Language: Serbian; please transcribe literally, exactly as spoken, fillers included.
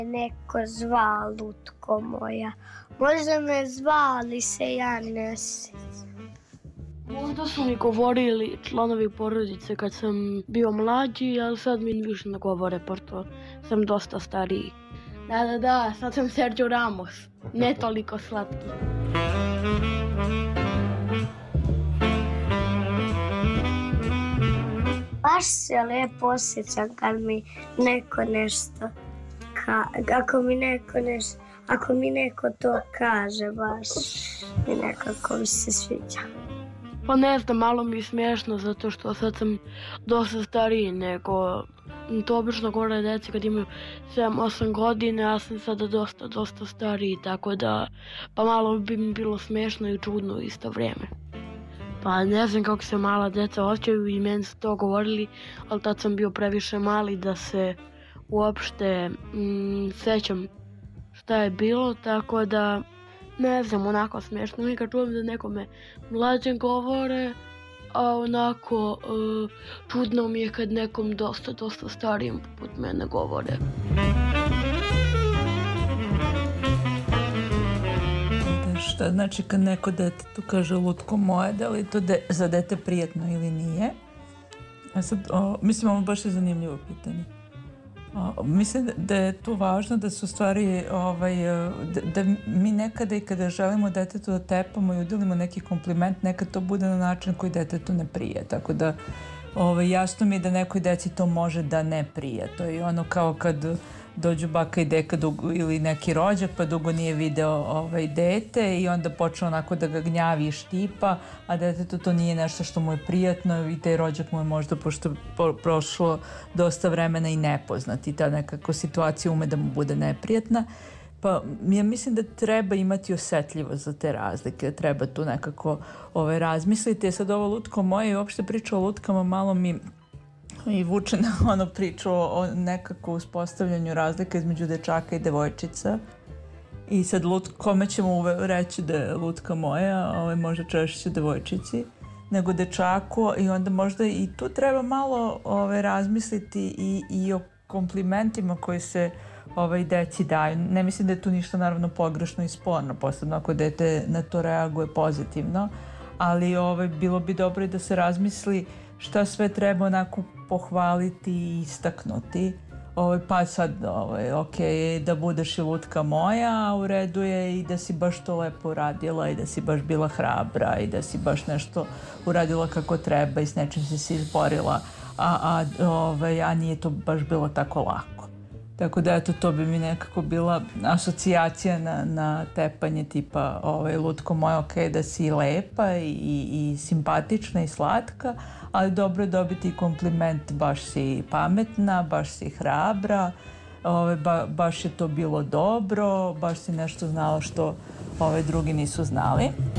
Neko zva lutko moja. Možda me zva, ali se ja ne sjećam. Možda su mi govorili članovi porodice kad sam bio mlađi, ali sad mi više ne govore, pošto sam dosta stariji. Da, da, da, sad sam Sergio Ramos, ne toliko slatki. Baš se lijepo osjećam kad mi neko nešto ka... Ako mi neko nešto... Ako mi neko to kaže, baš mi nekako mi se sviđa. Pa ne znam, malo mi je smiješno zato što sad sam dosta stariji nego... To obično govore deci kad imaju sedam osam godina, ja sam sada dosta, dosta stariji, tako da... Pa malo bi mi bilo smiješno i čudno u isto vrijeme. Pa ne znam kako se mala djeca osjećaju i meni su to govorili, ali tad sam bio previše mali da se uopšte mm, sećam šta je bilo, tako da ne znam, onako smiješno mi kad čujem da nekome mlađe govore, a onako uh, čudno mi je kad nekom dosta, dosta starijem poput mene govore. Šta znači kad neko detetu kaže lutko moje, da li to de, za dete prijetno ili nije? A sad, o, mislim, ovo baš je zanimljivo pitanje. O, mislim da je tu važno da su stvari, ovaj, da, da mi nekada i kada želimo detetu da tepamo i udelimo neki kompliment, nekad to bude na način koji detetu ne prije. Tako da ovaj, jasno mi je da nekoj deci to može da ne prije. To je ono kao kad dođu baka i deka dugo, ili neki rođak pa dugo nije video ovaj, dete i onda počne onako da ga gnjavi i štipa, a detetu to nije nešto što mu je prijatno i taj rođak mu je možda, pošto po, prošlo dosta vremena i nepoznat i ta nekako situacija ume da mu bude neprijatna. Pa ja mislim da treba imati osjetljivost za te razlike, treba tu nekako ovaj, razmisliti. Sad ovo lutko moje i uopšte priča o lutkama malo mi i vuče na ono priču o nekako uspostavljanju razlika između dečaka i devojčica. I sad lut, kome ćemo reći da je lutka moja, ovaj, možda češće devojčici, nego dečaku, i onda možda i tu treba malo ovaj, razmisliti i, i o komplimentima koji se ovaj, deci daju. Ne mislim da je tu ništa naravno pogrešno i sporno, posebno ako dete na to reaguje pozitivno, ali ovaj, bilo bi dobro i da se razmisli šta sve treba onako pohvaliti i istaknuti. Ovaj, pa sad, ovaj, ok, da budeš i lutka moja, a u redu je i da si baš to lepo uradila i da si baš bila hrabra i da si baš nešto uradila kako treba i s nečim si se izborila, a, a, ovaj, a nije to baš bilo tako lako. Tako da eto, to bi mi nekako bila asocijacija na, na tepanje tipa ovaj, lutko moja, ok, da si lepa i, i, i simpatična i slatka, ali dobro je dobiti kompliment, baš si pametna, baš si hrabra, ovaj, ba, baš je to bilo dobro, baš si nešto znala što ovaj, drugi nisu znali.